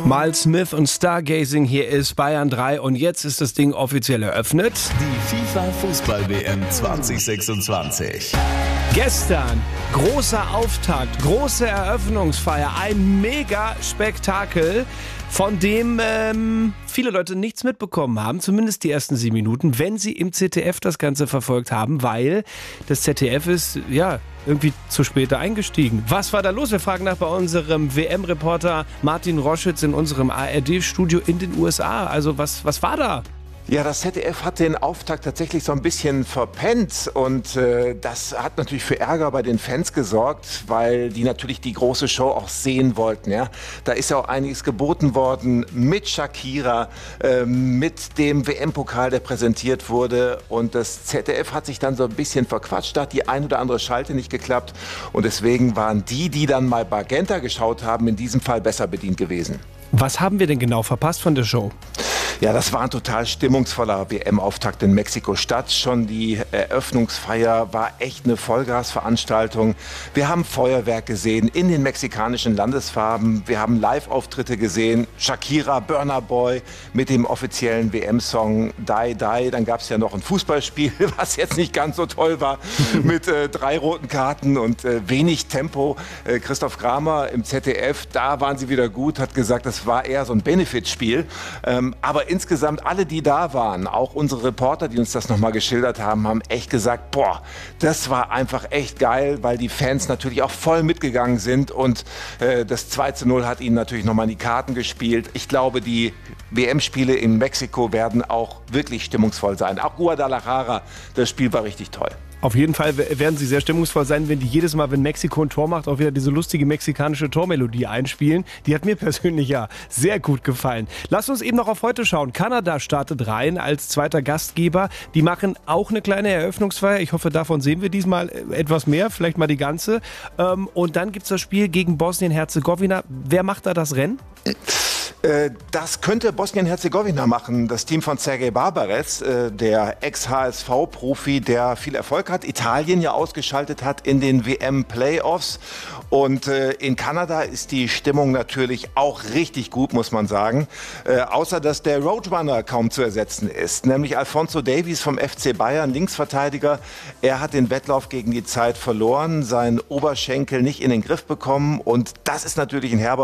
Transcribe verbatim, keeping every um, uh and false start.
Miles Smith und Stargazing, hier ist Bayern drei und jetzt ist das Ding offiziell eröffnet. Die FIFA-Fußball-W M zwanzig sechsundzwanzig. Gestern großer Auftakt, große Eröffnungsfeier, ein Mega-Spektakel, von dem ähm, viele Leute nichts mitbekommen haben, zumindest die ersten sieben Minuten, wenn sie im Z D F das Ganze verfolgt haben, weil das Z D F ist, ja, irgendwie zu spät eingestiegen. Was war da los? Wir fragen nach bei unserem W M-Reporter Martin Roschitz in unserem A R D-Studio in den U S A. Also was, was war da? Ja, das Z D F hat den Auftakt tatsächlich so ein bisschen verpennt und äh, das hat natürlich für Ärger bei den Fans gesorgt, weil die natürlich die große Show auch sehen wollten. Ja? Da ist ja auch einiges geboten worden mit Shakira, äh, mit dem W M-Pokal, der präsentiert wurde, und das Z D F hat sich dann so ein bisschen verquatscht, da hat die ein oder andere Schalte nicht geklappt und deswegen waren die, die dann mal Magenta geschaut haben, in diesem Fall besser bedient gewesen. Was haben wir denn genau verpasst von der Show? Ja, das war ein total stimmungsvoller W M-Auftakt in Mexiko-Stadt. Schon die Eröffnungsfeier war echt eine Vollgasveranstaltung. Wir haben Feuerwerk gesehen in den mexikanischen Landesfarben. Wir haben Live-Auftritte gesehen. Shakira, Burna Boy mit dem offiziellen W M-Song Die Die. Dann gab es ja noch ein Fußballspiel, was jetzt nicht ganz so toll war, mit äh, drei roten Karten und äh, wenig Tempo. Äh, Christoph Kramer im Z D F, da waren sie wieder gut, hat gesagt, das war eher so ein Benefitspiel. Ähm, aber insgesamt alle, die da waren, auch unsere Reporter, die uns das nochmal geschildert haben, haben echt gesagt, boah, das war einfach echt geil, weil die Fans natürlich auch voll mitgegangen sind und äh, das zwei zu null hat ihnen natürlich nochmal in die Karten gespielt. Ich glaube, die W M-Spiele in Mexiko werden auch wirklich stimmungsvoll sein. Auch Guadalajara, das Spiel war richtig toll. Auf jeden Fall werden sie sehr stimmungsvoll sein, wenn die jedes Mal, wenn Mexiko ein Tor macht, auch wieder diese lustige mexikanische Tormelodie einspielen. Die hat mir persönlich ja sehr gut gefallen. Lass uns eben noch auf heute schauen. Kanada startet rein als zweiter Gastgeber. Die machen auch eine kleine Eröffnungsfeier. Ich hoffe, davon sehen wir diesmal etwas mehr, vielleicht mal die ganze. Und dann gibt es das Spiel gegen Bosnien-Herzegowina. Wer macht da das Rennen? Das könnte Bosnien-Herzegowina machen, das Team von Sergej Barbarez, der Ex-H S V-Profi, der viel Erfolg hat, Italien ja ausgeschaltet hat in den W M-Playoffs. Und in Kanada ist die Stimmung natürlich auch richtig gut, muss man sagen. Außer, dass der Roadrunner kaum zu ersetzen ist, nämlich Alphonso Davies vom F C Bayern, Linksverteidiger. Er hat den Wettlauf gegen die Zeit verloren, seinen Oberschenkel nicht in den Griff bekommen und das ist natürlich ein herber